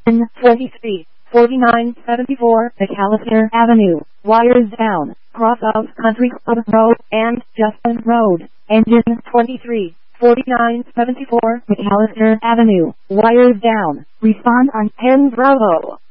23, 4974 McAllister Avenue, wires down, cross of Country Club Road and Justin Road. Engine 23, 4974 McAllister Avenue, wires down. Respond on 10 Bravo.